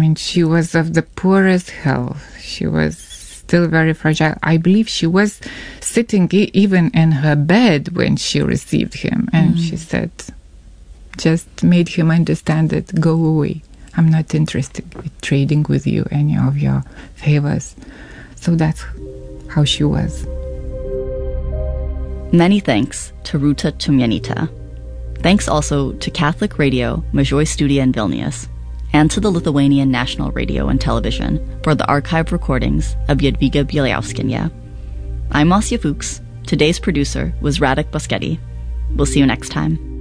mean, she was of the poorest health. She was still very fragile. I believe she was sitting even in her bed when she received him. And she said, just made him understand that, go away. I'm not interested in trading with you any of your favors. So that's how she was. Many thanks to Ruta Tumjanita. Thanks also to Catholic Radio Mažoji Studija in Vilnius, and to the Lithuanian National Radio and Television for the archived recordings of Jadvyga Bieliauskienė. I'm Masya Fuchs. Today's producer was Radek Boschetti. We'll see you next time.